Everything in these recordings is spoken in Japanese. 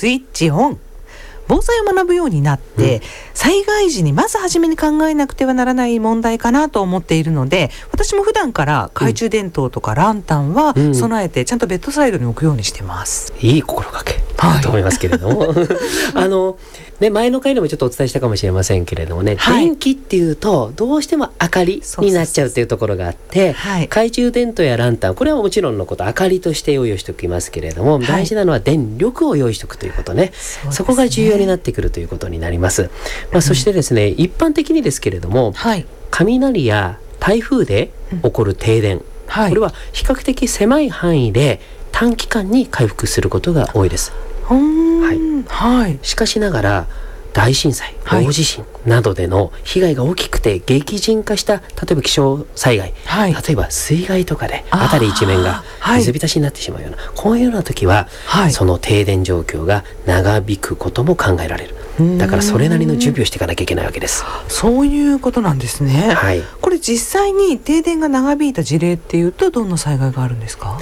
スイッチオン。防災を学ぶようになって、災害時にまず初めに考えなくてはならない問題かなと思っているので、私も普段から懐中電灯とかランタンは備えてちゃんとベッドサイドに置くようにしてます。 いい心がけだと思いますけれども、前の回でもちょっとお伝えしたかもしれませんけれどもね、電気っていうとどうしても明かりになっちゃうというところがあって、懐中電灯やランタン、これはもちろんのこと明かりとして用意しておきますけれども、大事なのは電力を用意しておくということね。そこが重要になってくるということになります。そしてですね、一般的にですけれども、雷や台風で起こる停電、これは比較的狭い範囲で短期間に回復することが多いです。しかしながら大震災、大地震などでの被害が大きくて激甚化した例えば気象災害、例えば水害とかで辺り一面が水浸しになってしまうような、こういうような時は、その停電状況が長引くことも考えられる。だからそれなりの準備をしていかなきゃいけないわけです。 そういうことなんですね。これ実際に停電が長引いた事例っていうとどんな災害があるんですか？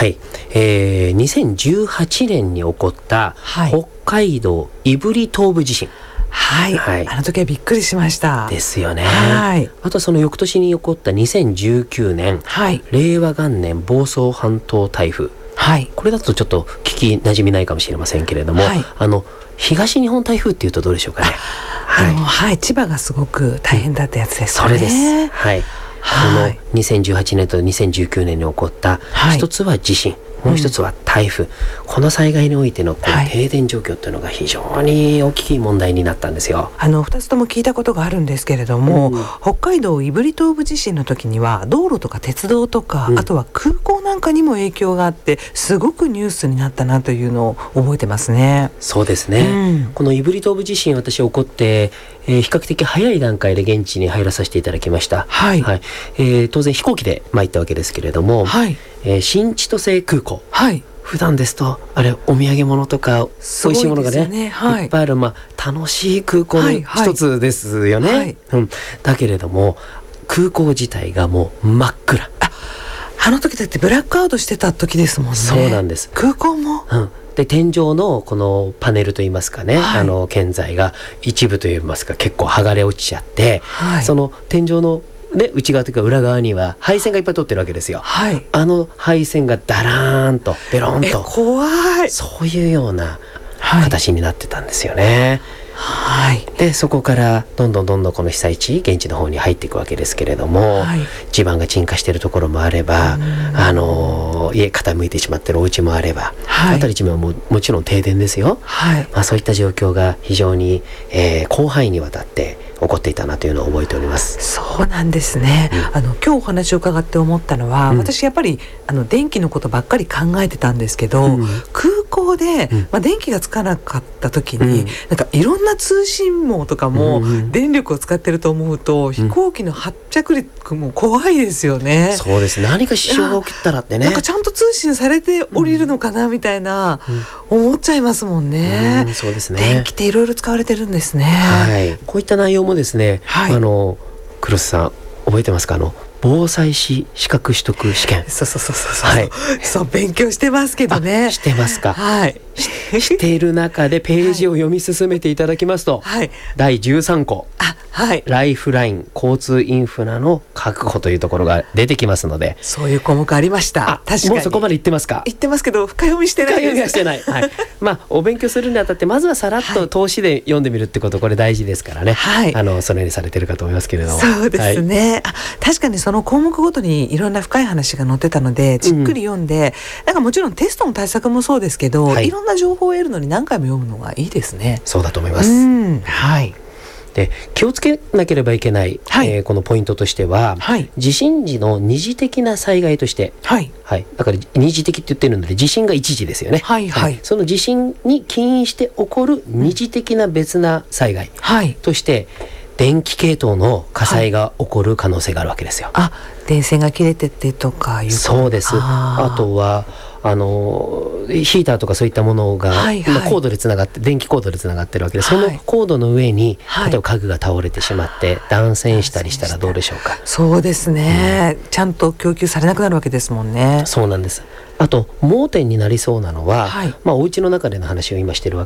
2018年に起こった北海道胆振東部地震、 あの時はびっくりしましたですよね。あとその翌年に起こった2019年、令和元年房総半島台風、これだとちょっと聞きなじみないかもしれませんけれども、東日本台風っていうとどうでしょうかね。 千葉がすごく大変だったやつですね。 それです。この2018年と2019年に起こった一つは地震、もう一つは台風、この災害においての停電状況というのが非常に大きい問題になったんですよ。 2つとも聞いたことがあるんですけれども、北海道胆振東部地震の時には道路とか鉄道とか、あとは空港なんかにも影響があってすごくニュースになったなというのを覚えてますね。 そうですね、この胆振東部地震、私起こって比較的早い段階で現地に入らさせていただきました。当然飛行機で参ったわけですけれども、新千歳空港、普段ですとあれお土産物とか美味しいものがね、いっぱいある、楽しい空港の一つですよね。だけれども空港自体がもう真っ暗。 あの時だってブラックアウトしてた時ですもんね。 そうなんです。 空港も、 で天井のこのパネルといいますかね、建材が一部といいますか結構剥がれ落ちちゃって、その天井の内側というか裏側には配線がいっぱい通ってるわけですよ。あの配線がダラーンとベロンと、 怖い、 そういうような形になってたんですよね。でそこからどんどんこの被災地現地の方に入っていくわけですけれども、地盤が沈下しているところもあれば、家傾いてしまっているお家もあれば、辺り一面はもちろん停電ですよ。そういった状況が非常に、広範囲にわたって起こっていたなというのを覚えております。 そうなんですね。今日お話を伺って思ったのは、私やっぱり電気のことばっかり考えてたんですけど、空港で、電気がつかなかった時に、なんかいろんな通信網とかも電力を使ってると思うと、飛行機の発着陸も怖いですよね。 そうです。何か支障が起きたらってね、 なんかちゃんと通信されて降りるのかなみたいな、思っちゃいますもんね。 そうですね。 電気っていろいろ使われてるんですね。 こういった内容もですね、黒須さん覚えてますか？防災士資格取得試験。そう勉強してますけどね。してますか？している中でページを読み進めていただきますと、第13項、ライフライン交通インフラの確保というところが出てきますので、 そういう項目ありました。確かにもうそこまで言ってますか？ 言ってますけど深読みしてないです。 深読みはしてない。お勉強するにあたってまずはさらっと通しで読んでみるってこと、これ大事ですからね。そのようにされてるかと思いますけれども。 そうですね。確かにその項目ごとにいろんな深い話が載ってたのでじっくり読んで、なんかもちろんテストの対策もそうですけど、いろんな情報を得るのに何回も読むのがいいですね。 そうだと思います。で気をつけなければいけない、このポイントとしては、地震時の二次的な災害として、だから二次的って言ってるので地震が一時ですよね。その地震に起因して起こる二次的な別な災害として、電気系統の火災が起こる可能性があるわけですよ。 電線が切れててとかいう。 そうです。あとはヒーターとかそういったものが、コードでつながって電気コードでつながってるわけで、そのコードの上に、例えば家具が倒れてしまって断線したりしたらどうでしょうか？ そうですね、ちゃんと供給されなくなるわけですもんね。 そうなんです。あと盲点になりそうなのは、お家の中での話を今してるわ